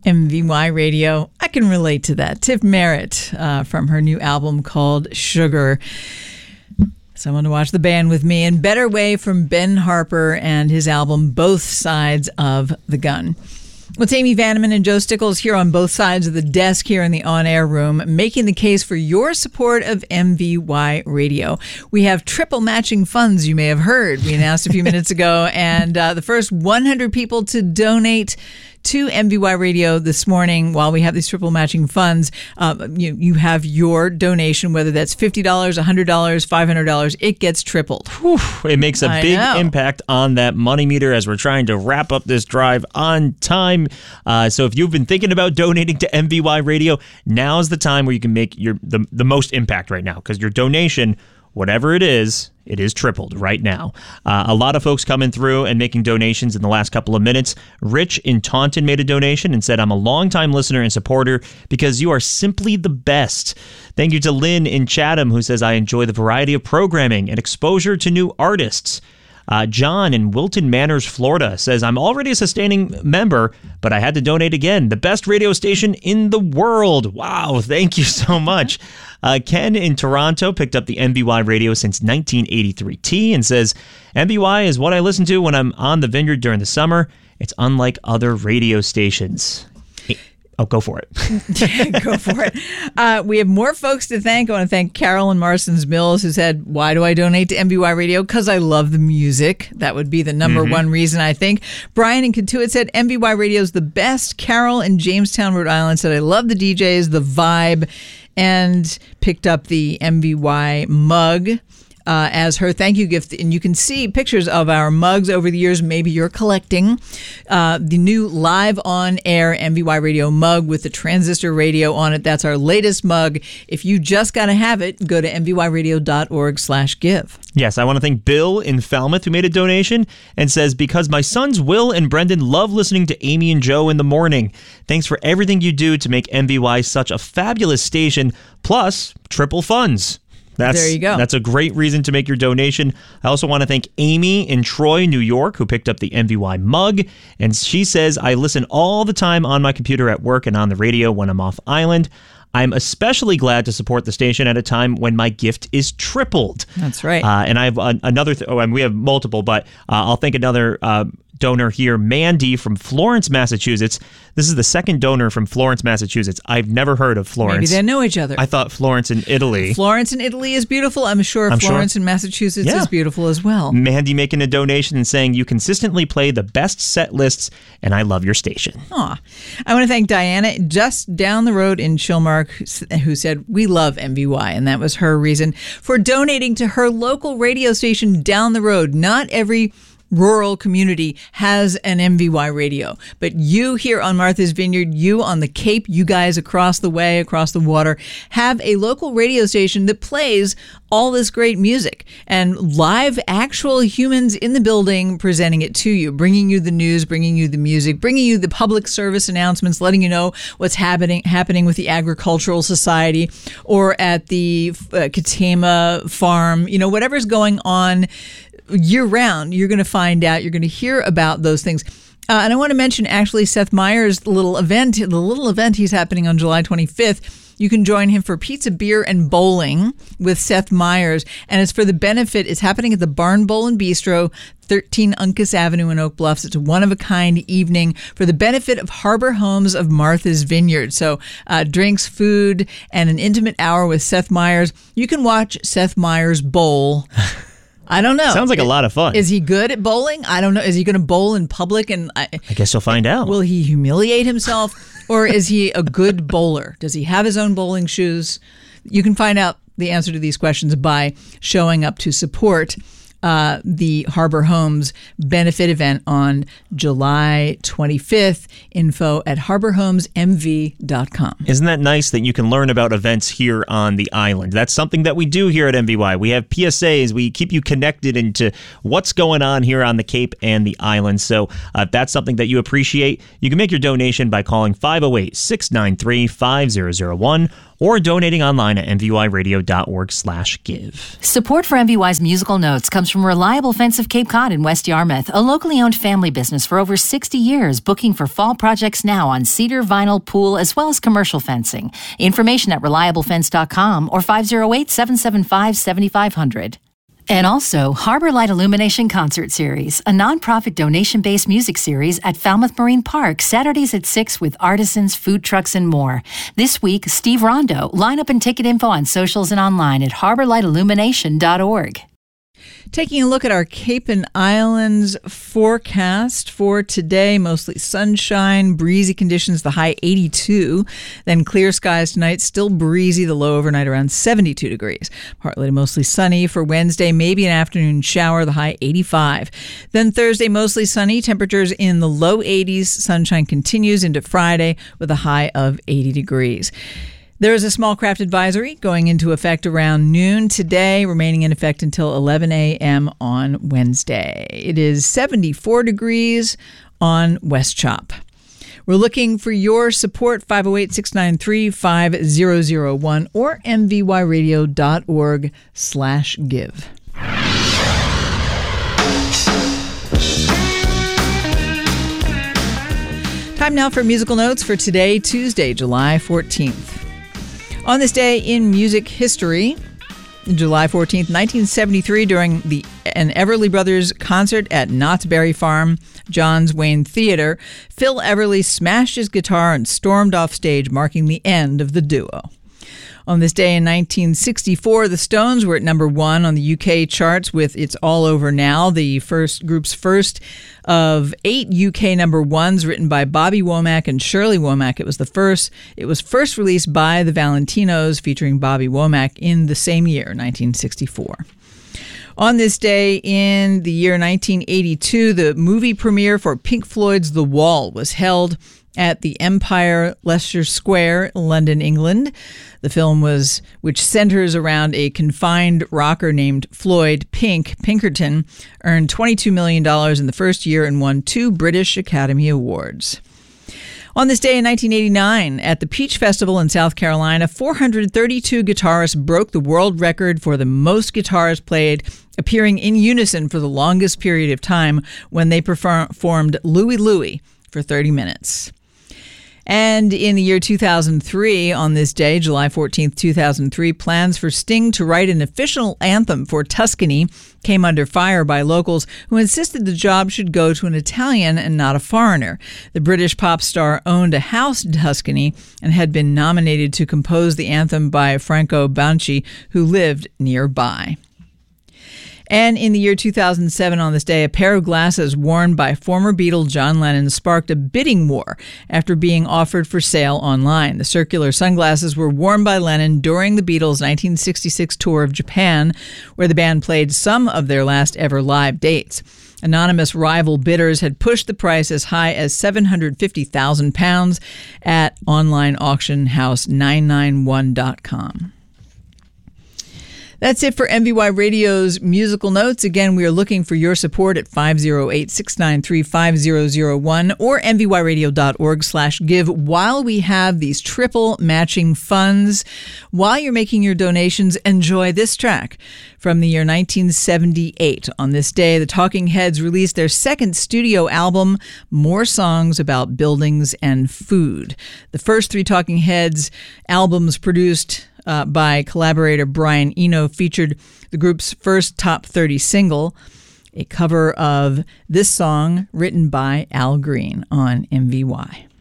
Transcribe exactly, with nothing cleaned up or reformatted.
M V Y Radio. I can relate to that. Tiff Merritt uh, from her new album called Sugar. Someone to watch the band with me. And Better Way from Ben Harper and his album Both Sides of the Gun. Well, it's Amy Vanneman and Joe Stickles here on both sides of the desk here in the on-air room, making the case for your support of M V Y Radio. We have triple matching funds, you may have heard. We announced a few minutes ago, and uh, the first one hundred people to donate to M V Y Radio this morning, while we have these triple matching funds, uh, you, you have your donation, whether that's fifty dollars, one hundred dollars, five hundred dollars, it gets tripled. Whew, it makes a I big know. impact on that money meter as we're trying to wrap up this drive on time. Uh, so if you've been thinking about donating to M V Y Radio, now's the time where you can make your the, the most impact right now, because your donation, whatever it is, it is tripled right now. Uh, a lot of folks coming through and making donations in the last couple of minutes. Rich in Taunton made a donation and said, I'm a longtime listener and supporter because you are simply the best. Thank you to Lynn in Chatham, who says, I enjoy the variety of programming and exposure to new artists. Uh, John in Wilton Manors, Florida says, I'm already a sustaining member, but I had to donate again. The best radio station in the world. Wow, thank you so much. Uh, Ken in Toronto picked up the M V Y radio since nineteen eighty-three T and says, M V Y is what I listen to when I'm on the vineyard during the summer. It's unlike other radio stations. Oh, go for it. Go for it. Uh, we have more folks to thank. I want to thank Carol in Marston's Mills, who said, why do I donate to M V Y Radio? Because I love the music. That would be the number mm-hmm. one reason, I think. Brian in Kentuit said, M V Y Radio is the best. Carol in Jamestown, Rhode Island said, I love the D Js, the vibe, and picked up the M V Y mug Uh, as her thank you gift. And you can see pictures of our mugs over the years. Maybe you're collecting uh, the new live on air M V Y Radio mug with the transistor radio on it. That's our latest mug. If you just got to have it, go to mvyradio.org slash give. Yes, I want to thank Bill in Falmouth, who made a donation and says, because my sons Will and Brendan love listening to Amy and Joe in the morning. Thanks for everything you do to make M V Y such a fabulous station, plus triple funds. That's, there you go. That's a great reason to make your donation. I also want to thank Amy in Troy, New York, who picked up the M V Y mug. And she says, I listen all the time on my computer at work and on the radio when I'm off island. I'm especially glad to support the station at a time when my gift is tripled. That's right. Uh, and I have uh, another, th- oh, and we have multiple, but uh, I'll thank another uh, donor here, Mandy from Florence, Massachusetts. This is the second donor from Florence, Massachusetts. I've never heard of Florence. Maybe they know each other. I thought Florence in Italy. Florence in Italy is beautiful. I'm sure I'm Florence sure. in Massachusetts Yeah. is beautiful as well. Mandy making a donation and saying, you consistently play the best set lists, and I love your station. Aw. I want to thank Diana just down the road in Chilmark, who said, we love M V Y, and that was her reason for donating to her local radio station down the road. Not every rural community has an M V Y radio, but you here on Martha's Vineyard, you on the Cape, you guys across the way, across the water, have a local radio station that plays all this great music and live actual humans in the building presenting it to you, bringing you the news, bringing you the music, bringing you the public service announcements, letting you know what's happening happening with the Agricultural Society or at the uh, Katama farm, you know, whatever's going on year round, you're going to find out, you're going to hear about those things. Uh, and I want to mention actually Seth Meyers' little event, the little event he's happening on July twenty-fifth. You can join him for pizza, beer, and bowling with Seth Meyers. And it's for the benefit, it's happening at the Barn Bowl and Bistro, thirteen Uncas Avenue in Oak Bluffs. It's a one-of-a-kind evening for the benefit of Harbor Homes of Martha's Vineyard. So uh, drinks, food, and an intimate hour with Seth Meyers. You can watch Seth Meyers bowl. I don't know. Sounds like a lot of fun. Is he good at bowling? I don't know. Is he going to bowl in public? And I, I guess you'll find out. Will he humiliate himself? Or is he a good bowler? Does he have his own bowling shoes? You can find out the answer to these questions by showing up to support uh, the Harbor Homes benefit event on July twenty-fifth. Info at harbor homes m v dot com. Isn't that nice that you can learn about events here on the island? That's something that we do here at M V Y. We have P S As. We keep you connected into what's going on here on the Cape and the island. So uh, if that's something that you appreciate, you can make your donation by calling five oh eight, six nine three, five oh oh one or donating online at m v y radio dot org slash give. Support for M V Y's Musical Notes comes from Reliable Fence of Cape Cod in West Yarmouth, a locally owned family business for over sixty years, booking for fall projects now on cedar, vinyl, pool, as well as commercial fencing. Information at reliable fence dot com or five oh eight, seven seven five, seven five zero zero. And also, Harbor Light Illumination Concert Series, a nonprofit donation-based music series at Falmouth Marine Park, Saturdays at six with artisans, food trucks, and more. This week, Steve Rondo. Lineup and ticket info on socials and online at harbor light illumination dot org. Taking a look at our Cape and Islands forecast for today, mostly sunshine, breezy conditions, the high eighty-two. Then clear skies tonight, still breezy, the low overnight around seventy-two degrees. Partly to mostly sunny for Wednesday, maybe an afternoon shower, the high eighty-five. Then Thursday, mostly sunny, temperatures in the low eighties. Sunshine continues into Friday with a high of eighty degrees. There is a small craft advisory going into effect around noon today, remaining in effect until eleven a.m. on Wednesday. It is seventy-four degrees on West Chop. We're looking for your support, five oh eight, six nine three, five oh oh one or m v y radio dot org slash give. Time now for musical notes for today, Tuesday, July fourteenth. On this day in music history, July fourteenth, nineteen seventy-three, during the an Everly Brothers concert at Knott's Berry Farm, John's Wayne Theater, Phil Everly smashed his guitar and stormed off stage, marking the end of the duo. On this day in nineteen sixty-four, the Stones were at number one on the U K charts with It's All Over Now, the first group's first of eight U K number ones written by Bobby Womack and Shirley Womack. It was the first. It was first released by the Valentinos, featuring Bobby Womack in the same year, nineteen sixty-four. On this day in the year nineteen eighty-two, the movie premiere for Pink Floyd's The Wall was held at the Empire Leicester Square, London, England. The film was, which centers around a confined rocker named Floyd Pink Pinkerton, earned twenty-two million dollars in the first year and won two British Academy Awards. On this day in nineteen eighty-nine, at the Peach Festival in South Carolina, four hundred thirty-two guitarists broke the world record for the most guitars played, appearing in unison for the longest period of time when they performed Louie Louie for thirty minutes. And in the year two thousand three, on this day, July fourteenth, two thousand three, plans for Sting to write an official anthem for Tuscany came under fire by locals who insisted the job should go to an Italian and not a foreigner. The British pop star owned a house in Tuscany and had been nominated to compose the anthem by Franco Banci, who lived nearby. And in the year two thousand seven, on this day, a pair of glasses worn by former Beatle John Lennon sparked a bidding war after being offered for sale online. The circular sunglasses were worn by Lennon during the Beatles' nineteen sixty-six tour of Japan, where the band played some of their last ever live dates. Anonymous rival bidders had pushed the price as high as seven hundred fifty thousand pounds at online auction house nine nine one dot com. That's it for M V Y Radio's Musical Notes. Again, we are looking for your support at five oh eight, six nine three, five oh oh one or m v y radio dot org slash give while we have these triple matching funds. While you're making your donations, enjoy this track from the year nineteen seventy-eight. On this day, the Talking Heads released their second studio album, More Songs About Buildings and Food. The first three Talking Heads albums produced Uh, by collaborator Brian Eno featured the group's first top thirty single, a cover of this song written by Al Green on M V Y.